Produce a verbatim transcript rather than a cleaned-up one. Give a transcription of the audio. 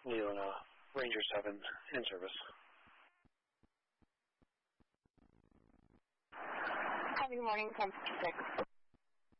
Leona, Ranger seven, in service. Hi, good morning, San Francisco.